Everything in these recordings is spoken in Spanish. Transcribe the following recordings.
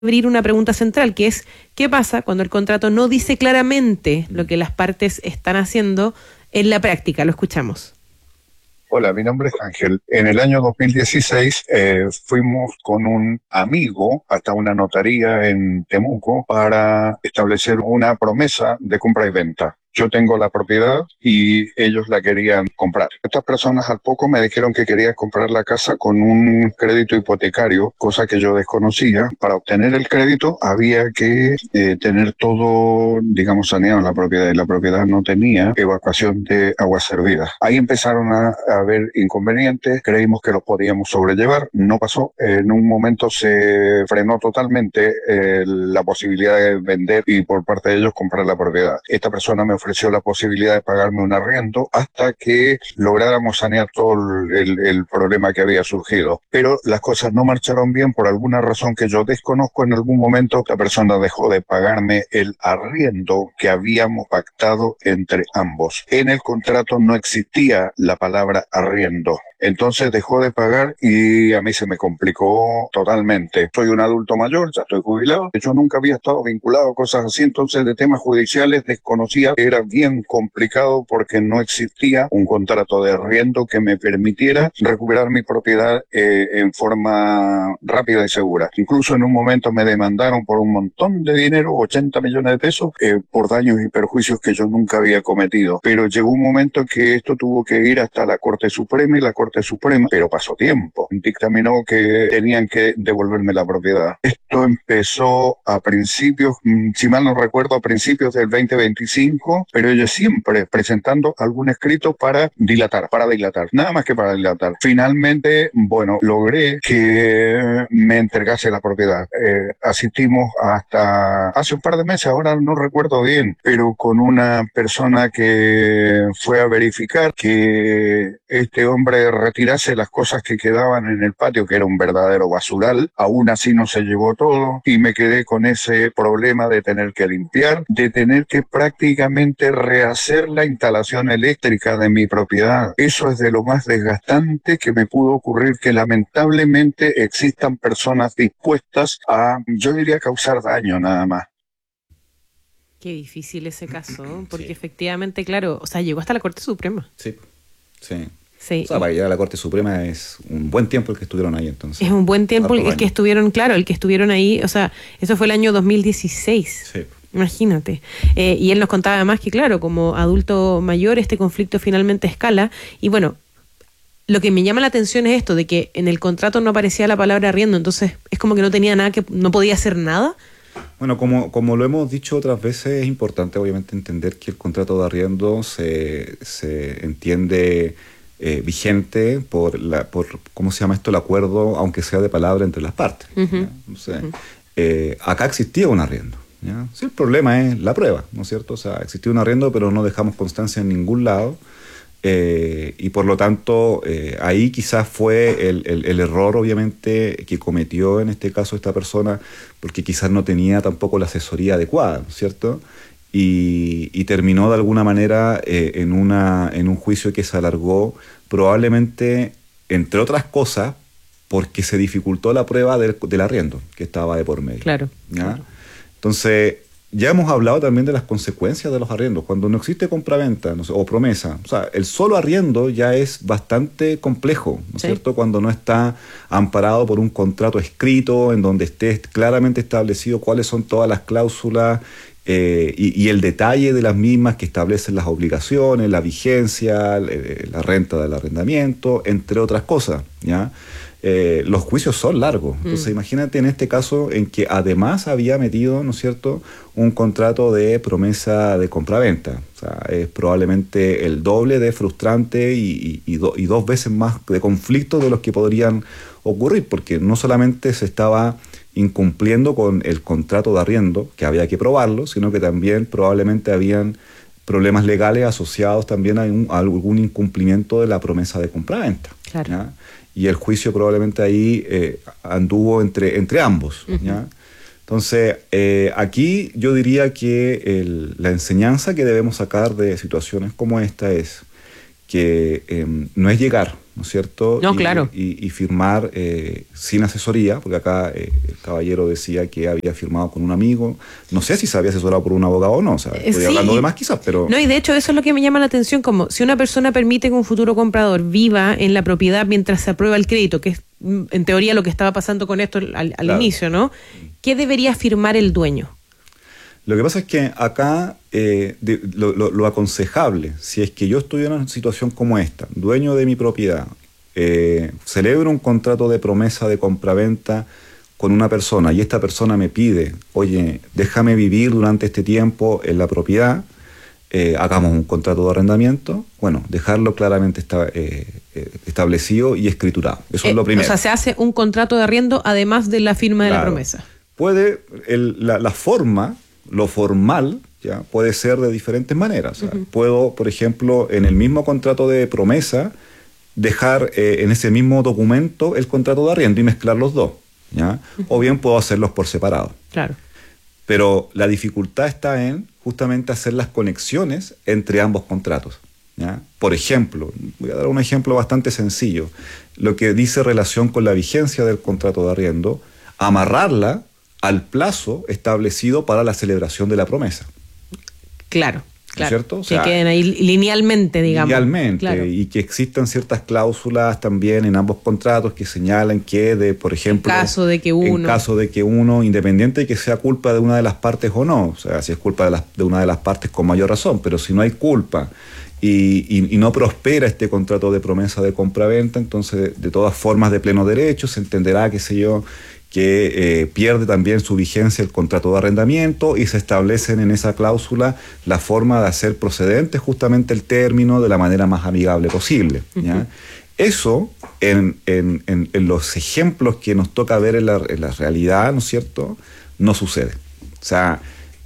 abrir una pregunta central, que es, ¿qué pasa cuando el contrato no dice claramente lo que las partes están haciendo en la práctica? Lo escuchamos. Hola, mi nombre es Ángel. En el año 2016 fuimos con un amigo hasta una notaría en Temuco para establecer una promesa de compra y venta. Yo tengo la propiedad y ellos la querían comprar. Estas personas al poco me dijeron que querían comprar la casa con un crédito hipotecario, cosa que yo desconocía. Para obtener el crédito había que tener todo, digamos, saneado en la propiedad, y la propiedad no tenía evacuación de aguas servidas. Ahí empezaron a haber inconvenientes, creímos que los podíamos sobrellevar, no pasó. En un momento se frenó totalmente la posibilidad de vender y por parte de ellos comprar la propiedad. Esta persona me ofreció la posibilidad de pagarme un arriendo hasta que lográramos sanear todo el problema que había surgido. Pero las cosas no marcharon bien por alguna razón que yo desconozco. En algún momento la persona dejó de pagarme el arriendo que habíamos pactado entre ambos. En el contrato no existía la palabra arriendo. Entonces dejó de pagar y a mí se me complicó totalmente. Soy un adulto mayor, ya estoy jubilado. Yo nunca había estado vinculado a cosas así, entonces de temas judiciales desconocía. Era bien complicado porque no existía un contrato de arriendo que me permitiera recuperar mi propiedad en forma rápida y segura. Incluso en un momento me demandaron por un montón de dinero, 80 millones de pesos, por daños y perjuicios que yo nunca había cometido. Pero llegó un momento que esto tuvo que ir hasta la Corte Suprema y la Corte Suprema, pero pasó tiempo, dictaminó que tenían que devolverme la propiedad. Esto empezó a principios, si mal no recuerdo, a principios del 2025, pero ellos siempre presentando algún escrito para dilatar, nada más que para dilatar. Finalmente, bueno, logré que me entregase la propiedad. Asistimos hasta hace un par de meses, ahora no recuerdo bien, pero con una persona que fue a verificar que este hombre retirase las cosas que quedaban en el patio, que era un verdadero basural. Aún así no se llevó todo y me quedé con ese problema de tener que limpiar, de tener que prácticamente rehacer la instalación eléctrica de mi propiedad. Eso es de lo más desgastante que me pudo ocurrir, que lamentablemente existan personas dispuestas a, yo diría, causar daño nada más. Qué difícil ese caso, porque Sí. efectivamente, claro, o sea, llegó hasta la Corte Suprema. Sí, sí. Sí. O sea, para llegar a la Corte Suprema es un buen tiempo el que estuvieron ahí, entonces. Es un buen tiempo Hartos el que años. estuvieron, claro, el que estuvieron ahí, o sea, eso fue el año 2016. Sí. Imagínate. Y él nos contaba además que, claro, como adulto mayor, este conflicto finalmente escala. Y bueno, lo que me llama la atención es esto, de que en el contrato no aparecía la palabra arriendo, entonces es como que no tenía nada, que no podía hacer nada. Bueno, como lo hemos dicho otras veces, es importante obviamente entender que el contrato de arriendo se entiende vigente por ¿cómo se llama esto? El acuerdo, aunque sea de palabra, entre las partes. Uh-huh. Entonces, acá existía un arriendo. ¿Ya? Sí, el problema es la prueba, ¿no es cierto? O sea, existía un arriendo, pero no dejamos constancia en ningún lado. Y por lo tanto, ahí quizás fue el error, obviamente, que cometió en este caso esta persona, porque quizás no tenía tampoco la asesoría adecuada, ¿no es cierto? Y terminó de alguna manera en un juicio que se alargó, probablemente, entre otras cosas, porque se dificultó la prueba del arriendo que estaba de por medio. Claro. ¿Ya? Claro. Entonces, ya hemos hablado también de las consecuencias de los arriendos. Cuando no existe compraventa, no sé, o promesa, o sea, el solo arriendo ya es bastante complejo, ¿no es cierto? Cuando no está amparado por un contrato escrito en donde esté claramente establecido cuáles son todas las cláusulas y el detalle de las mismas que establecen las obligaciones, la vigencia, la renta del arrendamiento, entre otras cosas, ¿ya? Los juicios son largos. Entonces, imagínate en este caso en que además había metido, ¿no es cierto?, un contrato de promesa de compraventa. O sea, es probablemente el doble de frustrante y dos veces más de conflictos de los que podrían ocurrir, porque no solamente se estaba incumpliendo con el contrato de arriendo, que había que probarlo, sino que también probablemente habían problemas legales asociados también a algún incumplimiento de la promesa de compraventa. Claro. ¿Ya? Y el juicio probablemente ahí anduvo entre ambos. Uh-huh. ¿Ya? Entonces, aquí yo diría que la enseñanza que debemos sacar de situaciones como esta es que no es llegar ¿no es cierto? No, claro. Y firmar sin asesoría, porque acá el caballero decía que había firmado con un amigo. No sé si se había asesorado por un abogado o no, o sea, estoy hablando de más quizás, pero... No, y de hecho eso es lo que me llama la atención, como si una persona permite que un futuro comprador viva en la propiedad mientras se aprueba el crédito, que es en teoría lo que estaba pasando con esto al Claro. inicio, ¿no? ¿Qué debería firmar el dueño? Lo que pasa es que acá lo aconsejable, si es que yo estoy en una situación como esta, dueño de mi propiedad, celebro un contrato de promesa de compraventa con una persona y esta persona me pide, oye, déjame vivir durante este tiempo en la propiedad, hagamos un contrato de arrendamiento, bueno, dejarlo claramente establecido y escriturado. Eso es lo primero. O sea, se hace un contrato de arriendo además de la firma de la promesa. Puede, la forma, lo formal, ya puede ser de diferentes maneras. O sea, puedo, por ejemplo, en el mismo contrato de promesa, dejar en ese mismo documento el contrato de arriendo y mezclar los dos, ¿ya? O bien puedo hacerlos por separado. Claro. Pero la dificultad está en justamente hacer las conexiones entre ambos contratos, ¿ya? Por ejemplo, voy a dar un ejemplo bastante sencillo. Lo que dice relación con la vigencia del contrato de arriendo, amarrarla al plazo establecido para la celebración de la promesa. Claro. ¿No es cierto? O sea, que queden ahí linealmente, digamos. Linealmente, claro. Y que existan ciertas cláusulas también en ambos contratos que señalan que, por ejemplo, en caso de que uno, independiente de que sea culpa de una de las partes o no, o sea, si es culpa de una de las partes con mayor razón, pero si no hay culpa y no prospera este contrato de promesa de compraventa, entonces de todas formas de pleno derecho se entenderá, qué sé yo, que pierde también su vigencia el contrato de arrendamiento y se establecen en esa cláusula la forma de hacer procedente justamente el término de la manera más amigable posible, ¿ya? Eso, en los ejemplos que nos toca ver en la realidad, ¿no es cierto?, no sucede. O sea,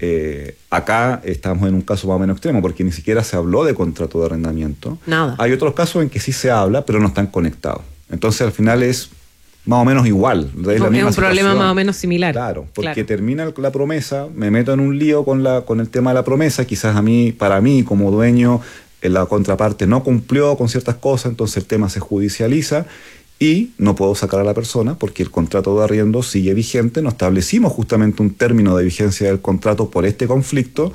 acá estamos en un caso más o menos extremo, porque ni siquiera se habló de contrato de arrendamiento. Nada. Hay otros casos en que sí se habla, pero no están conectados. Entonces, al final es más o menos igual. Es un problema situación. más o menos similar. Claro, porque termina la promesa, me meto en un lío con el tema de la promesa, quizás para mí como dueño, la contraparte no cumplió con ciertas cosas, entonces el tema se judicializa y no puedo sacar a la persona porque el contrato de arriendo sigue vigente, no establecimos justamente un término de vigencia del contrato por este conflicto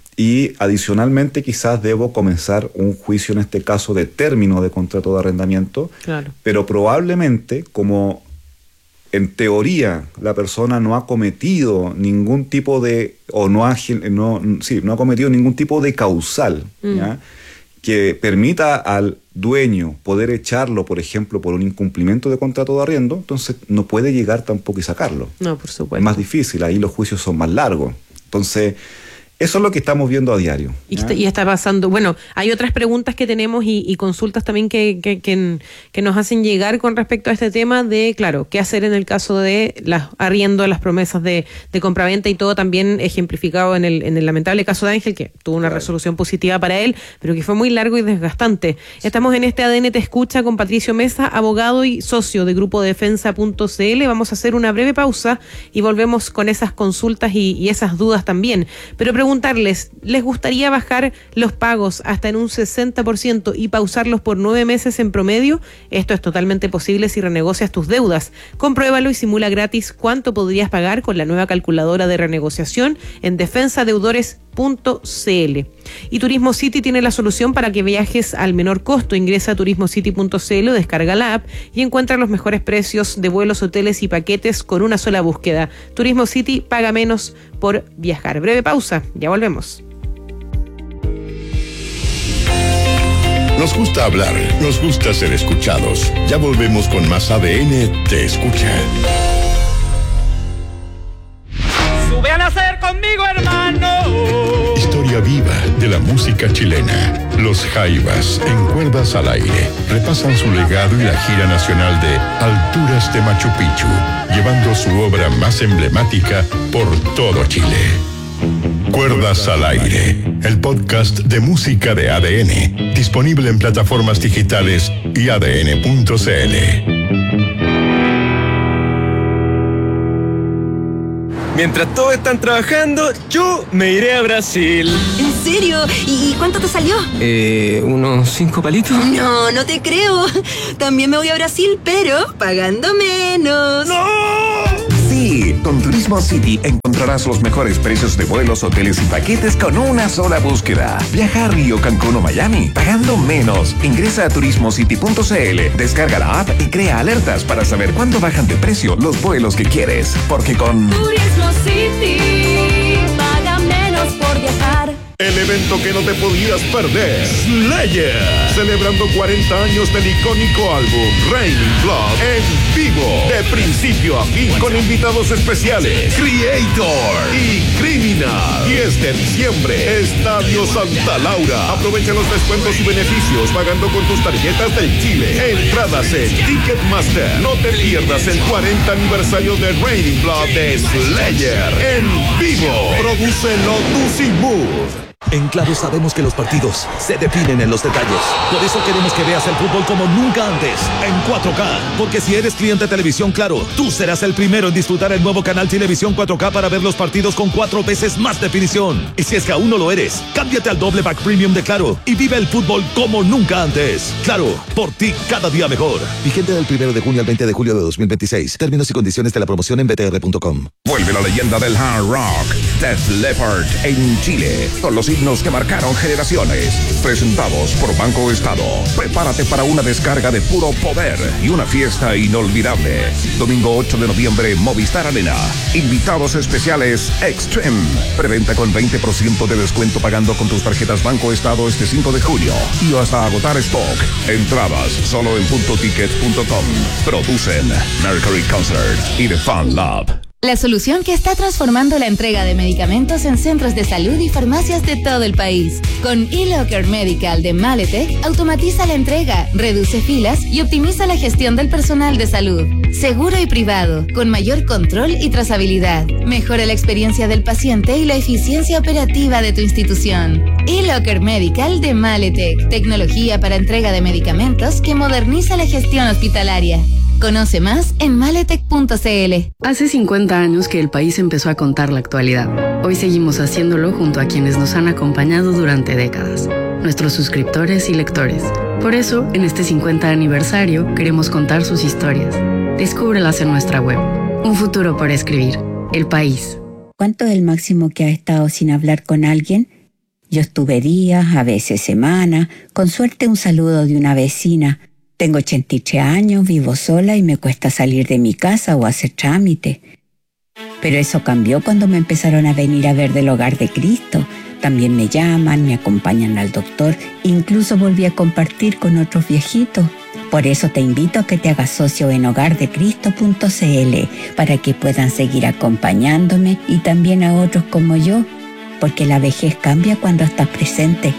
y adicionalmente quizás debo comenzar un juicio en este caso de término de contrato de arrendamiento, claro. Pero probablemente como en teoría la persona no ha cometido ningún tipo de, o no ha cometido ningún tipo de causal, ¿ya?, que permita al dueño poder echarlo, por ejemplo, por un incumplimiento de contrato de arriendo, entonces no puede llegar tampoco y sacarlo. No, por supuesto. Es más difícil, ahí los juicios son más largos. Entonces, eso es lo que estamos viendo a diario. Y está pasando. Bueno, hay otras preguntas que tenemos y consultas también que nos hacen llegar con respecto a este tema de, claro, qué hacer en el caso de las arriendo, las promesas de compraventa y todo, también ejemplificado en el lamentable caso de Ángel, que tuvo una resolución positiva para él, pero que fue muy largo y desgastante. Estamos en este ADN Te Escucha con Patricio Mesa, abogado y socio de Grupo Defensa.cl. Vamos a hacer una breve pausa y volvemos con esas consultas y esas dudas también. Pero preguntarles, ¿les gustaría bajar los pagos hasta en un 60% y pausarlos por 9 meses en promedio? Esto es totalmente posible si renegocias tus deudas. Compruébalo y simula gratis cuánto podrías pagar con la nueva calculadora de renegociación en defensadeudores.cl. Y Turismo City tiene la solución para que viajes al menor costo. Ingresa a turismocity.cl, descarga la app y encuentra los mejores precios de vuelos, hoteles y paquetes con una sola búsqueda. Turismo City, paga menos por viajar. Breve pausa, ya volvemos. Nos gusta hablar, nos gusta ser escuchados. Ya volvemos con más ADN Te Escucha. Sube a nacer conmigo, hermano. Historia viva de la música chilena. Los Jaivas, en Cuerdas al Aire, repasan su legado y la gira nacional de Alturas de Machu Picchu, llevando su obra más emblemática por todo Chile. Cuerdas al Aire, el podcast de música de ADN, disponible en plataformas digitales y adn.cl. Mientras todos están trabajando, yo me iré a Brasil. En serio. ¿Y cuánto te salió? ¿Unos 5 palitos? No, no te creo. También me voy a Brasil, pero pagando menos. ¡No! Sí, con Turismo City encontrarás los mejores precios de vuelos, hoteles y paquetes con una sola búsqueda. Viaja a Río, Cancún o Miami, pagando menos. Ingresa a turismocity.cl, descarga la app y crea alertas para saber cuándo bajan de precio los vuelos que quieres. Porque con Turismo City, paga menos por viajar. El evento que no te podías perder, Slayer, celebrando 40 años del icónico álbum Raining Blood en vivo, de principio a fin, con invitados especiales, Creator y Criminal. 10 de diciembre, Estadio Santa Laura. Aprovecha los descuentos y beneficios pagando con tus tarjetas del Chile. Entradas en Ticketmaster. No te pierdas el 40 aniversario de Raining Blood de Slayer en vivo. Produce Lotus y Mood. En Claro sabemos que los partidos se definen en los detalles. Por eso queremos que veas el fútbol como nunca antes, en 4K. Porque si eres cliente de Televisión Claro, tú serás el primero en disfrutar el nuevo canal Televisión 4K para ver los partidos con 4 veces más definición. Y si es que aún no lo eres, cámbiate al doble pack premium de Claro y vive el fútbol como nunca antes. Claro, por ti cada día mejor. Vigente del 1 de junio al 20 de julio de 2026. Términos y condiciones de la promoción en btr.com. Vuelve la leyenda del hard rock, Def Leppard, en Chile, con los himnos que marcaron generaciones, presentados por Banco Estado. Prepárate para una descarga de puro poder y una fiesta inolvidable. Domingo 8 de noviembre, Movistar Arena. Invitados especiales Extreme. Preventa con 20% de descuento pagando con tus tarjetas Banco Estado este 5 de julio y hasta agotar stock. Entradas solo en puntoticket.com. Producen Mercury Concert y The Fan Lab. La solución que está transformando la entrega de medicamentos en centros de salud y farmacias de todo el país. Con eLocker Medical de Maletec, automatiza la entrega, reduce filas y optimiza la gestión del personal de salud. Seguro y privado, con mayor control y trazabilidad. Mejora la experiencia del paciente y la eficiencia operativa de tu institución. eLocker Medical de Maletec, tecnología para entrega de medicamentos que moderniza la gestión hospitalaria. Conoce más en maletec.cl. Hace 50 años que el país empezó a contar la actualidad. Hoy seguimos haciéndolo junto a quienes nos han acompañado durante décadas, nuestros suscriptores y lectores. Por eso, en este 50 aniversario, queremos contar sus historias. Descúbrelas en nuestra web. Un futuro por escribir. El País. ¿Cuánto es el máximo que has estado sin hablar con alguien? Yo estuve días, a veces semanas, con suerte un saludo de una vecina. Tengo 83 años, vivo sola y me cuesta salir de mi casa o hacer trámite. Pero eso cambió cuando me empezaron a venir a ver del Hogar de Cristo. También me llaman, me acompañan al doctor, incluso volví a compartir con otros viejitos. Por eso te invito a que te hagas socio en hogardecristo.cl para que puedan seguir acompañándome y también a otros como yo, porque la vejez cambia cuando estás presente.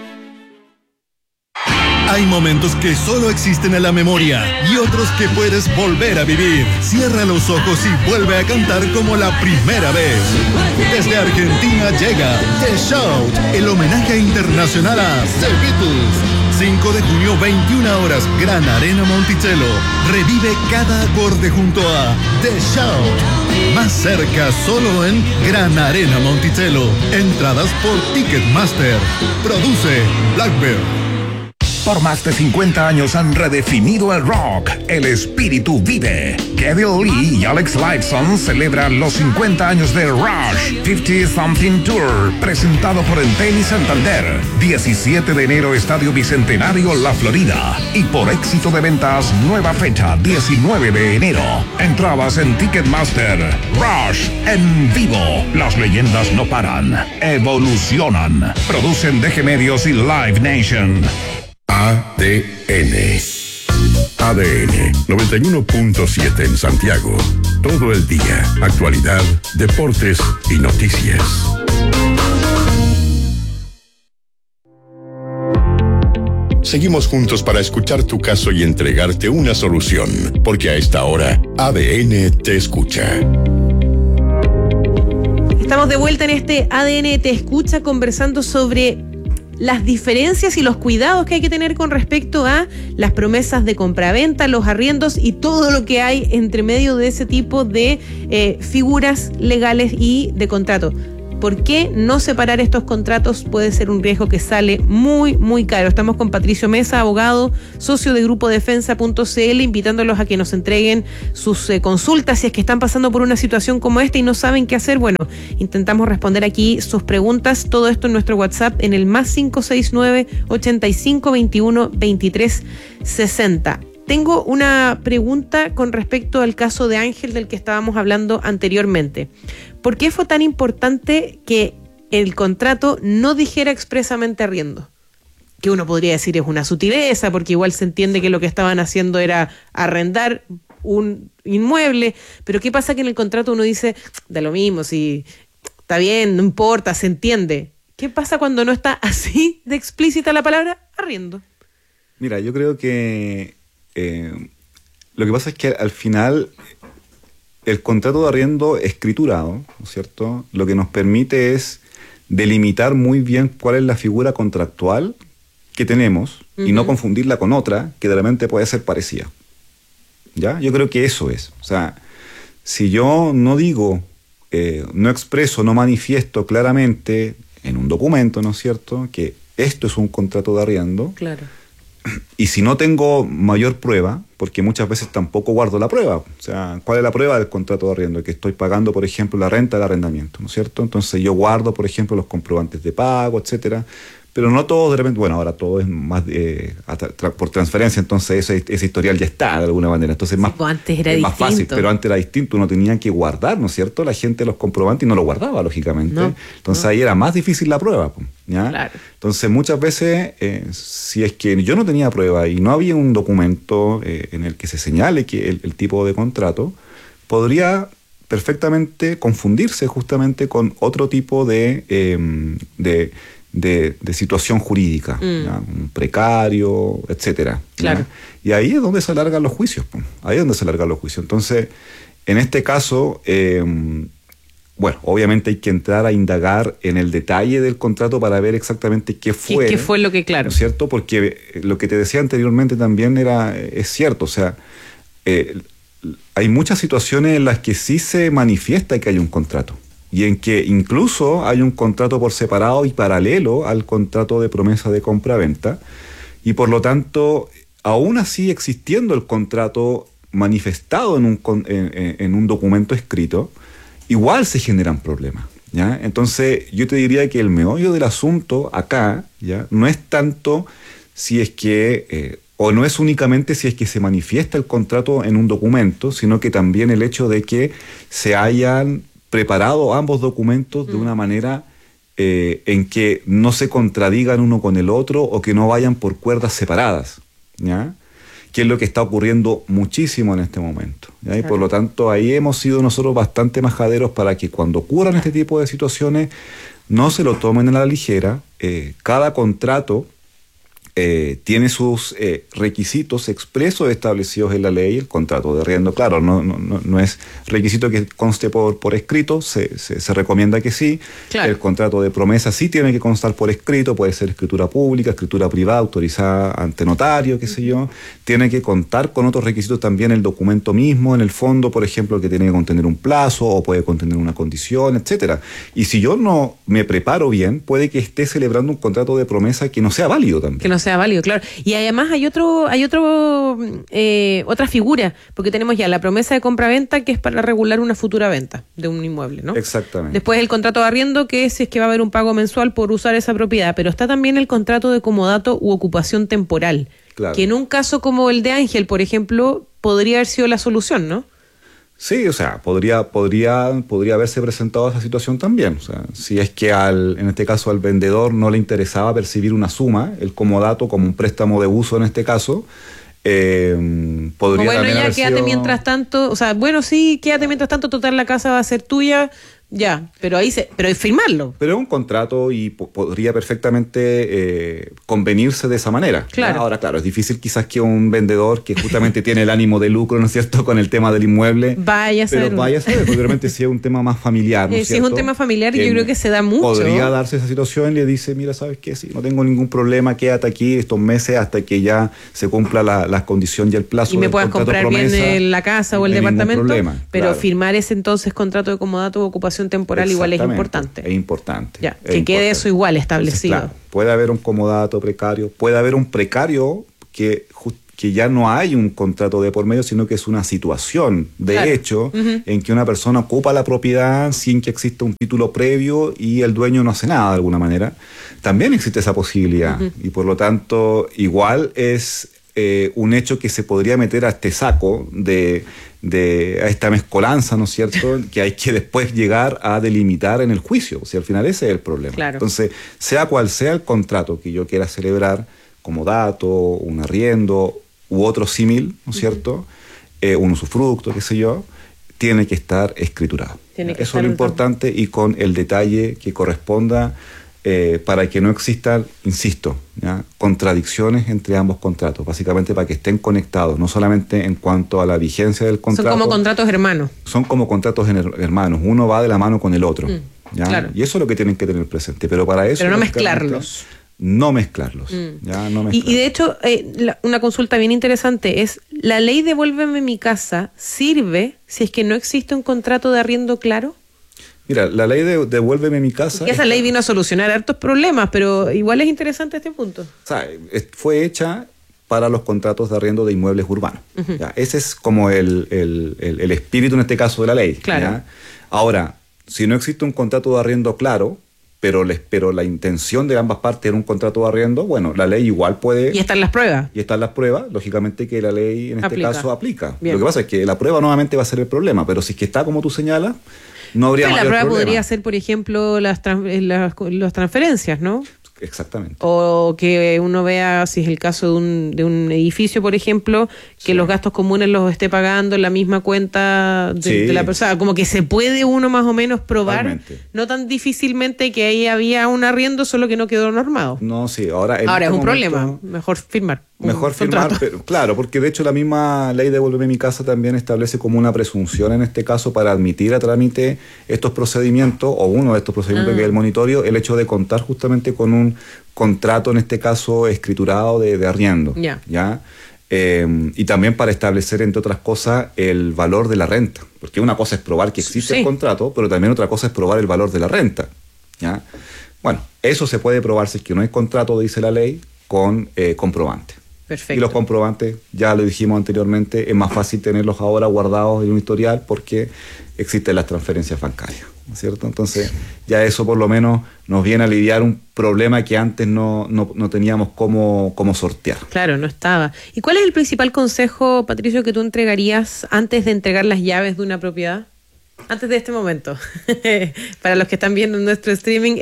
Hay momentos que solo existen en la memoria y otros que puedes volver a vivir. Cierra los ojos y vuelve a cantar como la primera vez. Desde Argentina llega The Shout, el homenaje internacional a The Beatles. 5 de junio, 21 horas, Gran Arena Monticello. Revive cada acorde junto a The Shout. Más cerca, solo en Gran Arena Monticello. Entradas por Ticketmaster. Produce Blackbird. Por más de 50 años han redefinido el rock. El espíritu vive. Kevin Lee y Alex Lifeson celebran los 50 años de Rush 50 Something Tour, presentado por Entel y Santander. 17 de enero, Estadio Bicentenario, La Florida. Y por éxito de ventas, nueva fecha, 19 de enero. Entradas en Ticketmaster. Rush en vivo. Las leyendas no paran, evolucionan. Producen DG Medios y Live Nation. ADN 91.7 en Santiago. Todo el día. Actualidad, deportes y noticias. Seguimos juntos para escuchar tu caso y entregarte una solución, porque a esta hora ADN te escucha. Estamos de vuelta en este ADN te escucha conversando sobre las diferencias y los cuidados que hay que tener con respecto a las promesas de compraventa, los arriendos y todo lo que hay entre medio de ese tipo de figuras legales y de contrato. ¿Por qué no separar estos contratos? Puede ser un riesgo que sale muy, muy caro. Estamos con Patricio Mesa, abogado, socio de Grupo Defensa.cl, invitándolos a que nos entreguen sus consultas si es que están pasando por una situación como esta y no saben qué hacer. Bueno, intentamos responder aquí sus preguntas. Todo esto en nuestro WhatsApp en el +569 85 21 23 60. Tengo una pregunta con respecto al caso de Ángel del que estábamos hablando anteriormente. ¿Por qué fue tan importante que el contrato no dijera expresamente arriendo? Que uno podría decir es una sutileza, porque igual se entiende que lo que estaban haciendo era arrendar un inmueble, pero ¿qué pasa que en el contrato uno dice, da lo mismo, si está bien, no importa, se entiende? ¿Qué pasa cuando no está así de explícita la palabra arriendo? Mira, yo creo que lo que pasa es que al final el contrato de arriendo escriturado, ¿no es cierto?, lo que nos permite es delimitar muy bien cuál es la figura contractual que tenemos y no confundirla con otra que de repente puede ser parecida. ¿Ya? Yo creo que eso es. O sea, si yo no digo, no expreso, no manifiesto claramente en un documento, ¿no es cierto?, que esto es un contrato de arriendo. Claro. Y si no tengo mayor prueba, porque muchas veces tampoco guardo la prueba, o sea, ¿cuál es la prueba del contrato de arriendo? Que estoy pagando, por ejemplo, la renta del arrendamiento, ¿no es cierto? Entonces yo guardo, por ejemplo, los comprobantes de pago, etcétera, pero no todo de repente, bueno, ahora todo es más por transferencia, entonces ese historial ya está de alguna manera, entonces sí, pues antes era más fácil, pero antes era distinto, uno tenía que guardar, ¿no es cierto?, la gente los comprobantes y no lo guardaba, lógicamente, entonces ahí era más difícil la prueba, ¿ya? Claro. Entonces muchas veces, si es que yo no tenía prueba y no había un documento en el que se señale que el tipo de contrato, podría perfectamente confundirse justamente con otro tipo de situación jurídica, un precario, etcétera. Claro. ¿Ya? Y ahí es donde se alargan los juicios. Ahí es donde se alargan los juicios. Entonces, en este caso, bueno, obviamente hay que entrar a indagar en el detalle del contrato para ver exactamente qué fue. ¿Qué fue lo que, claro? ¿No es cierto? Porque lo que te decía anteriormente también es cierto. O sea, hay muchas situaciones en las que sí se manifiesta que hay un contrato. Y en que incluso hay un contrato por separado y paralelo al contrato de promesa de compra-venta, y por lo tanto, aún así existiendo el contrato manifestado en un documento escrito, igual se generan problemas, ¿ya? Entonces, yo te diría que el meollo del asunto acá, ¿ya?, no es tanto si es que, o no es únicamente si es que se manifiesta el contrato en un documento, sino que también el hecho de que se hayan preparado ambos documentos de una manera en que no se contradigan uno con el otro o que no vayan por cuerdas separadas, ¿ya?, que es lo que está ocurriendo muchísimo en este momento, ¿ya? Claro. Y por lo tanto ahí hemos sido nosotros bastante majaderos para que cuando ocurran este tipo de situaciones no se lo tomen a la ligera. Cada contrato tiene sus requisitos expresos establecidos en la ley. El contrato de arriendo, claro, no es requisito que conste por escrito, se recomienda que sí. Claro. El contrato de promesa sí tiene que constar por escrito, puede ser escritura pública, escritura privada, autorizada ante notario, qué sé yo. Tiene que contar con otros requisitos también el documento mismo, en el fondo, por ejemplo, que tiene que contener un plazo o puede contener una condición, etcétera. Y si yo no me preparo bien, puede que esté celebrando un contrato de promesa que no sea válido también. Que no sea válido, claro. Y además hay otra figura, porque tenemos ya la promesa de compra-venta, que es para regular una futura venta de un inmueble, ¿no? Exactamente. Después el contrato de arriendo, que es que va a haber un pago mensual por usar esa propiedad, pero está también el contrato de comodato u ocupación temporal, claro, que en un caso como el de Ángel, por ejemplo, podría haber sido la solución, ¿no? Sí, o sea, podría haberse presentado esa situación también. O sea, si es que en este caso al vendedor no le interesaba percibir una suma, el comodato como un préstamo de uso en este caso, podría bueno, también ya quédate mientras tanto, o sea, bueno, sí, quédate mientras tanto, total la casa va a ser tuya. Ya, pero es firmarlo. Pero es un contrato y podría perfectamente convenirse de esa manera. Claro. ¿No? Ahora, claro, es difícil quizás que un vendedor que justamente tiene el ánimo de lucro, ¿no es cierto?, con el tema del inmueble. Vaya a saber, porque realmente si es un tema más familiar, ¿no es cierto? Si es un tema familiar, yo creo que se da mucho. Podría darse esa situación y le dice, mira, ¿sabes qué? Sí, no tengo ningún problema, quédate aquí estos meses hasta que ya se cumpla la condición y el plazo. Y me puedas comprar bien la casa o el departamento. Problema, pero claro, firmar ese entonces contrato de comodato o ocupación duración temporal igual es importante. Es importante. Ya, que quede eso igual establecido. Entonces, claro, puede haber un comodato precario, puede haber un precario que ya no hay un contrato de por medio, sino que es una situación de hecho en que una persona ocupa la propiedad sin que exista un título previo y el dueño no hace nada de alguna manera. También existe esa posibilidad y por lo tanto igual es un hecho que se podría meter a este saco a esta mezcolanza, ¿no es cierto?, que hay que después llegar a delimitar en el juicio. O sea, al final ese es el problema. Claro. Entonces, sea cual sea el contrato que yo quiera celebrar, como dato, un arriendo u otro símil, ¿no es cierto?, un usufructo, qué sé yo, tiene que estar escriturado. Eso es lo importante y con el detalle que corresponda para que no existan, insisto, ¿ya?, contradicciones entre ambos contratos, básicamente para que estén conectados, no solamente en cuanto a la vigencia del contrato. Son como contratos hermanos. Son como contratos hermanos, uno va de la mano con el otro. ¿Ya? Claro. Y eso es lo que tienen que tener presente, pero para eso... Pero no mezclarlos. No mezclarlos. ¿Ya? No mezclarlos. Y de hecho, una consulta bien interesante es, ¿la ley Devuélveme mi casa sirve si es que no existe un contrato de arriendo claro? Mira, la ley de Devuélveme mi casa... Y esa ley vino a solucionar hartos problemas, pero igual es interesante este punto. O sea, fue hecha para los contratos de arriendo de inmuebles urbanos. ¿Ya? Ese es como el espíritu en este caso de la ley. Claro. ¿Ya? Ahora, si no existe un contrato de arriendo claro, pero la intención de ambas partes era un contrato de arriendo, bueno, la ley igual puede... Y están las pruebas. Y están las pruebas, lógicamente que la ley en este caso aplica. Bien. Lo que pasa es que la prueba nuevamente va a ser el problema, pero si es que está como tú señalas, no habría mayor problema. La prueba podría ser, por ejemplo, las transferencias, ¿no? Exactamente. O que uno vea, si es el caso de un edificio, por ejemplo, que los gastos comunes los esté pagando en la misma cuenta de la persona. Como que se puede uno más o menos probar, totalmente, no tan difícilmente que ahí había un arriendo, solo que no quedó normado. No, sí. Ahora es un problema. Mejor firmar. Mejor firmar, pero, claro, porque de hecho la misma ley de Devuélveme mi casa también establece como una presunción en este caso para admitir a trámite estos procedimientos, o uno de estos procedimientos que es el monitorio, el hecho de contar justamente con un contrato, en este caso escriturado de arriendo. ¿Ya? Y también para establecer, entre otras cosas, el valor de la renta, porque una cosa es probar que existe el contrato, pero también otra cosa es probar el valor de la renta. ¿Ya? Bueno, eso se puede probar si es que no hay contrato, dice la ley, con comprobante. Perfecto. Y los comprobantes, ya lo dijimos anteriormente, es más fácil tenerlos ahora guardados en un historial porque existen las transferencias bancarias, ¿no es cierto? Entonces, ya eso por lo menos nos viene a aliviar un problema que antes no teníamos cómo sortear. Claro, no estaba. ¿Y cuál es el principal consejo, Patricio, que tú entregarías antes de entregar las llaves de una propiedad? Antes de este momento. Para los que están viendo en nuestro streaming,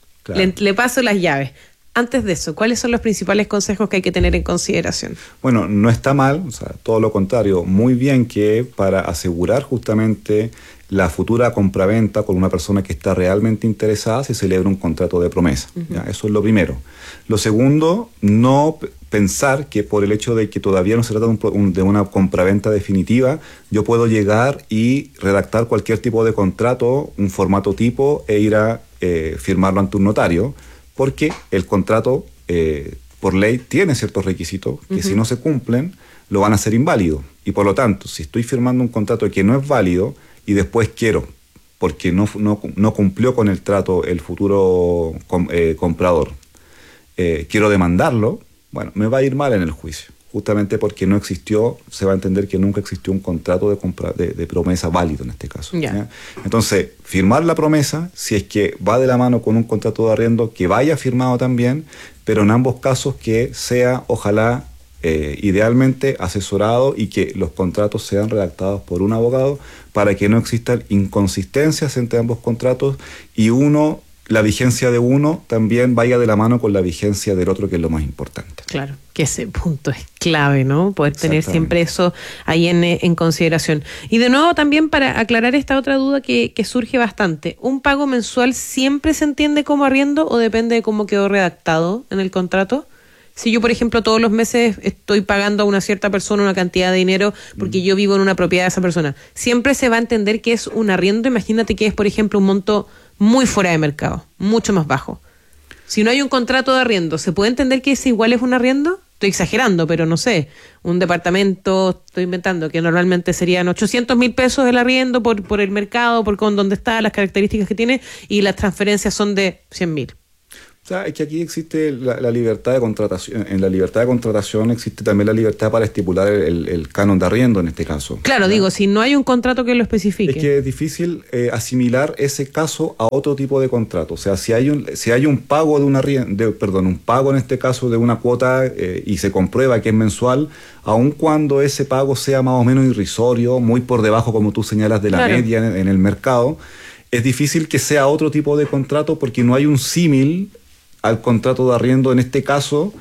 le paso las llaves. Antes de eso, ¿cuáles son los principales consejos que hay que tener en consideración? Bueno, no está mal, o sea, todo lo contrario, muy bien que para asegurar justamente la futura compraventa con una persona que está realmente interesada se celebre un contrato de promesa. ¿Ya? Eso es lo primero. Lo segundo, no pensar que por el hecho de que todavía no se trata de una compraventa definitiva, yo puedo llegar y redactar cualquier tipo de contrato, un formato tipo, e ir a firmarlo ante un notario, porque el contrato, por ley, tiene ciertos requisitos que si no se cumplen, lo van a hacer inválido. Y por lo tanto, si estoy firmando un contrato que no es válido y después quiero, porque no cumplió con el trato el futuro comprador, quiero demandarlo, bueno, me va a ir mal en el juicio. Justamente porque no existió, se va a entender que nunca existió un contrato de promesa válido en este caso. ¿Ya? Entonces, firmar la promesa, si es que va de la mano con un contrato de arriendo, que vaya firmado también, pero en ambos casos que sea, ojalá, idealmente asesorado y que los contratos sean redactados por un abogado para que no existan inconsistencias entre ambos contratos y la vigencia de uno también vaya de la mano con la vigencia del otro, que es lo más importante. Claro, que ese punto es clave, ¿no? Poder tener siempre eso ahí en consideración. Y de nuevo también para aclarar esta otra duda que surge bastante, ¿un pago mensual siempre se entiende como arriendo o depende de cómo quedó redactado en el contrato? Si yo, por ejemplo, todos los meses estoy pagando a una cierta persona una cantidad de dinero porque yo vivo en una propiedad de esa persona, ¿siempre se va a entender que es un arriendo? Imagínate que es, por ejemplo, un monto muy fuera de mercado, mucho más bajo. Si no hay un contrato de arriendo, ¿se puede entender que ese igual es un arriendo? estoy exagerando, pero no sé, un departamento, estoy inventando, que normalmente serían 800.000 pesos el arriendo por el mercado, por con dónde está, las características que tiene, y las transferencias son de 100.000. O sea, es que aquí existe la libertad de contratación. En la libertad de contratación existe también la libertad para estipular el canon de arriendo en este caso. Claro, ¿verdad? Digo, si no hay un contrato que lo especifique. Es que es difícil asimilar ese caso a otro tipo de contrato. O sea, si hay un pago de un pago en este caso de una cuota y se comprueba que es mensual, aun cuando ese pago sea más o menos irrisorio, muy por debajo, como tú señalas, de la media en el mercado, es difícil que sea otro tipo de contrato porque no hay un símil al contrato de arriendo en este caso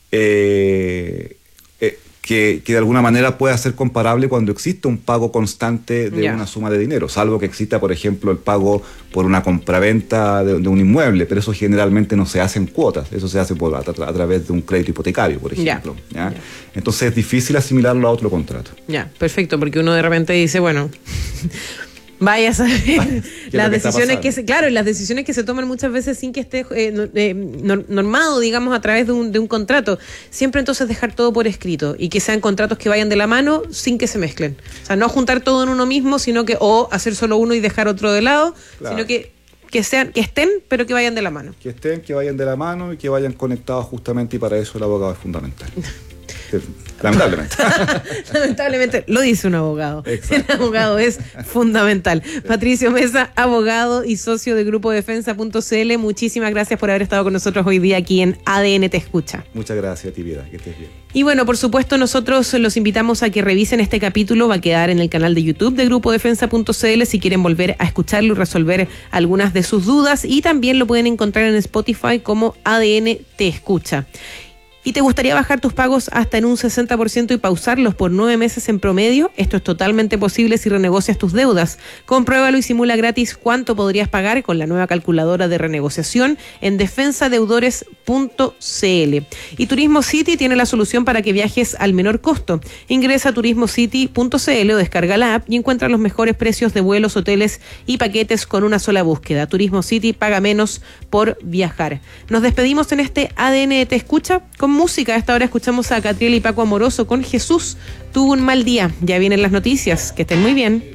que de alguna manera pueda ser comparable cuando existe un pago constante de una suma de dinero, salvo que exista, por ejemplo, el pago por una compraventa de un inmueble, pero eso generalmente no se hace en cuotas, eso se hace a través de un crédito hipotecario, por ejemplo. ¿Ya? Entonces es difícil asimilarlo a otro contrato. Ya, perfecto, porque uno de repente dice, bueno... Vaya a saber las decisiones las decisiones que se toman muchas veces sin que esté normado, digamos, a través de un contrato. Siempre entonces dejar todo por escrito y que sean contratos que vayan de la mano sin que se mezclen. O sea, no juntar todo en uno mismo, sino que o hacer solo uno y dejar otro de lado, sino que estén, pero que vayan de la mano. Que vayan de la mano y que vayan conectados justamente, y para eso el abogado es fundamental. Lamentablemente. Lamentablemente, lo dice un abogado. Exacto. El abogado es fundamental. Patricio Mesa, abogado y socio de Grupo Defensa.cl, muchísimas gracias por haber estado con nosotros hoy día aquí en ADN Te Escucha. Muchas gracias a ti, Vida, que estés bien. Y bueno, por supuesto, nosotros los invitamos a que revisen este capítulo, va a quedar en el canal de YouTube de Grupo Defensa.cl si quieren volver a escucharlo y resolver algunas de sus dudas, y también lo pueden encontrar en Spotify como ADN Te Escucha. ¿Y te gustaría bajar tus pagos hasta en un 60% y pausarlos por 9 meses en promedio? Esto es totalmente posible si renegocias tus deudas. Compruébalo y simula gratis cuánto podrías pagar con la nueva calculadora de renegociación en defensadeudores.cl. Y Turismo City tiene la solución para que viajes al menor costo. Ingresa a turismocity.cl o descarga la app y encuentra los mejores precios de vuelos, hoteles y paquetes con una sola búsqueda. Turismo City, paga menos por viajar. Nos despedimos en este ADN Te Escucha con música. A esta hora escuchamos a Catriel y Paco Amoroso con Jesús. Tuvo un mal día. Ya vienen las noticias. Que estén muy bien.